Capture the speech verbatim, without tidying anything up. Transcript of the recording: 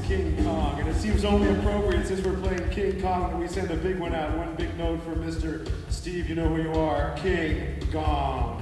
King Kong, and it seems only appropriate since we're playing King Kong that we send a big one out, one big note for Mister Steve, you know who you are, King Kong.